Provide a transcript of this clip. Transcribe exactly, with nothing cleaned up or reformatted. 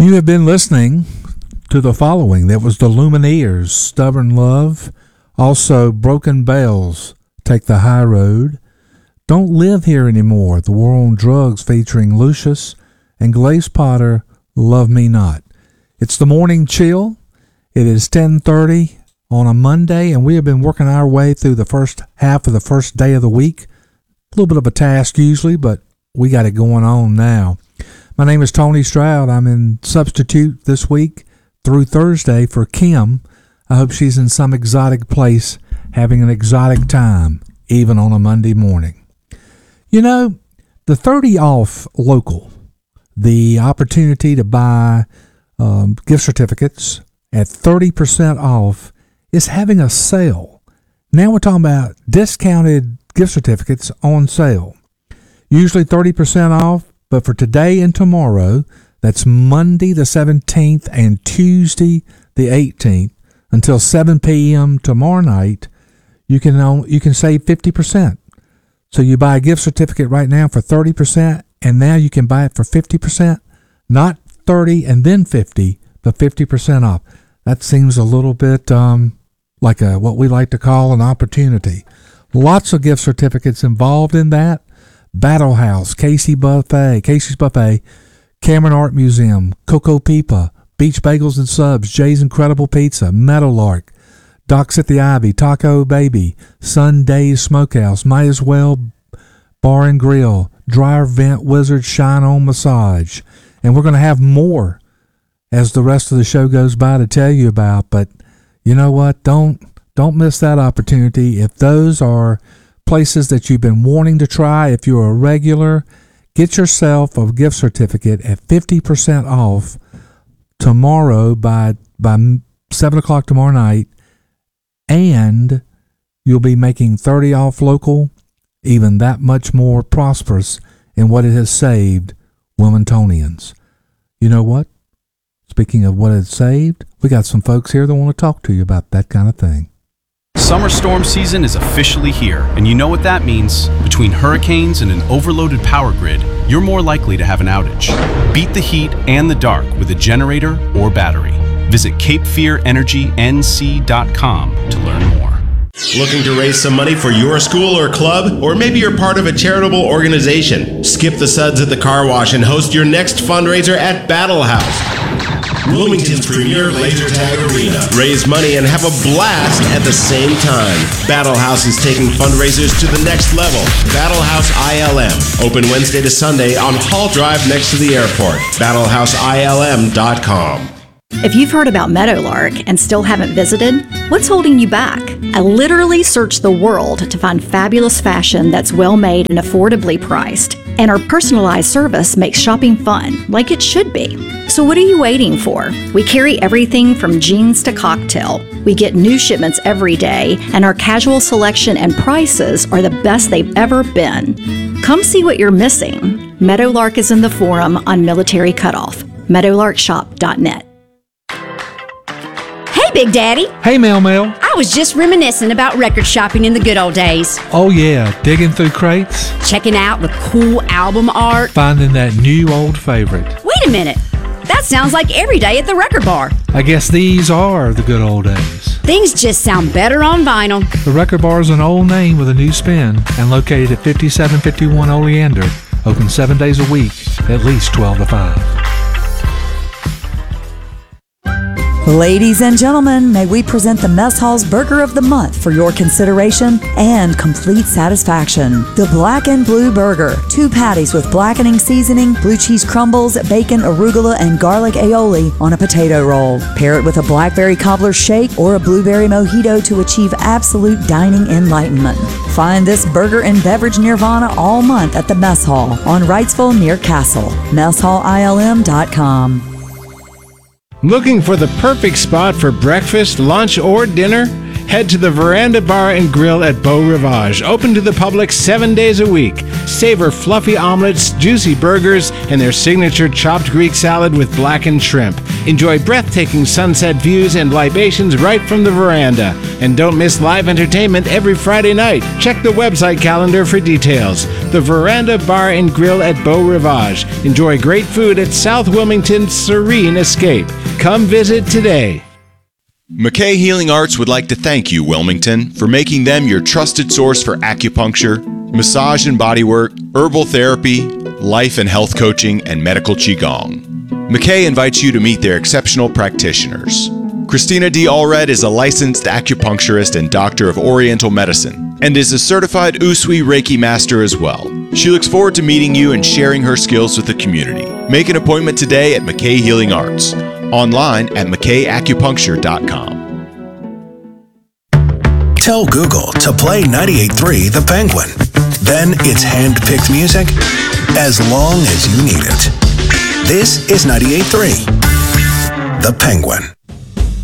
You have been listening to the following. That was the Lumineers, Stubborn Love. Also, Broken Bells, Take the High Road. Don't Live Here Anymore, The War on Drugs, featuring Lucius. And Glaze Potter, Love Me Not. It's the Morning Chill. It is ten thirty on a Monday, and we have been working our way through the first half of the first day of the week. A little bit of a task usually, but we got it going on now. My name is Tony Stroud. I'm in substitute this week through Thursday for Kim. I hope she's in some exotic place having an exotic time, even on a Monday morning. You know, the thirty off local, the opportunity to buy um, gift certificates at thirty percent off, is having a sale. Now we're talking about discounted gift certificates on sale. Usually thirty percent off. But for today and tomorrow, that's Monday the seventeenth and Tuesday the eighteenth, until seven p.m. tomorrow night, you can you can save fifty percent. So you buy a gift certificate right now for thirty percent, and now you can buy it for fifty percent. Not thirty and then fifty, but fifty percent off. That seems a little bit um, like a what we like to call an opportunity. Lots of gift certificates involved in that. Battle House, Casey Buffet, Casey's Buffet, Cameron Art Museum, Coco Pipa, Beach Bagels and Subs, Jay's Incredible Pizza, Meadowlark, Doc's at the Ivy, Taco Baby, Sunday's Smokehouse, Might As Well Bar and Grill, Dryer Vent Wizard Shine On Massage. And we're going to have more as the rest of the show goes by to tell you about. But you know what? Don't don't miss that opportunity. If those are places that you've been wanting to try, if you're a regular, get yourself a gift certificate at fifty percent off tomorrow by by seven o'clock tomorrow night, and you'll be making thirty off local even that much more prosperous in what it has saved Wilmingtonians. You know what? Speaking of what it's saved, we got some folks here that want to talk to you about that kind of thing. Summer storm season is officially here, and you know what that means. Between hurricanes and an overloaded power grid, you're more likely to have an outage. Beat the heat and the dark with a generator or battery. Visit cape fear energy n c dot com to learn more. Looking to raise some money for your school or club? Or maybe you're part of a charitable organization? Skip the suds at the car wash and host your next fundraiser at Battle House, Wilmington's premier laser tag arena. Raise money and have a blast at the same time. Battle House is taking fundraisers to the next level. Battle House I L M. Open Wednesday to Sunday on Hall Drive next to the airport. battle house I L M dot com. If you've heard about Meadowlark and still haven't visited, what's holding you back? I literally searched the world to find fabulous fashion that's well made and affordably priced. And our personalized service makes shopping fun, like it should be. So what are you waiting for? We carry everything from jeans to cocktail. We get new shipments every day, and our casual selection and prices are the best they've ever been. Come see what you're missing. Meadowlark is in the Forum on Military Cutoff. meadowlark shop dot net. Hey, Big Daddy. Hey, Mel Mel. I was just reminiscing about record shopping in the good old days. Oh, yeah. Digging through crates. Checking out the cool album art. Finding that new old favorite. Wait a minute. That sounds like every day at the record bar. I guess these are the good old days. Things just sound better on vinyl. The record bar is an old name with a new spin and located at fifty-seven fifty-one Oleander. Open seven days a week, at least twelve to five. Ladies and gentlemen, may we present the Mess Hall's Burger of the Month for your consideration and complete satisfaction. The Black and Blue Burger. Two patties with blackening seasoning, blue cheese crumbles, bacon, arugula, and garlic aioli on a potato roll. Pair it with a blackberry cobbler shake or a blueberry mojito to achieve absolute dining enlightenment. Find this burger and beverage nirvana all month at the Mess Hall on Wrightsville near Castle. mess hall I L M dot com. Looking for the perfect spot for breakfast, lunch, or dinner? head to the Veranda Bar and Grill at Beau Rivage, open to the public seven days a week. Savor fluffy omelets, juicy burgers, and their signature chopped Greek salad with blackened shrimp. Enjoy breathtaking sunset views and libations right from the veranda. And don't miss live entertainment every Friday night. Check the website calendar for details. The Veranda Bar and Grill at Beau Rivage. Enjoy great food at South Wilmington's Serene Escape. Come visit today. McKay Healing Arts would like to thank you, Wilmington, for making them your trusted source for acupuncture, massage and bodywork, herbal therapy, life and health coaching, and medical qigong. McKay invites you to meet their exceptional practitioners. Christina D. Allred is a licensed acupuncturist and doctor of Oriental medicine, and is a certified Usui Reiki master as well. She looks forward to meeting you and sharing her skills with the community. Make an appointment today at McKay Healing Arts. Online at mckay acupuncture dot com. Tell Google to play ninety-eight point three The Penguin. Then it's hand-picked music as long as you need it. This is ninety-eight point three The Penguin.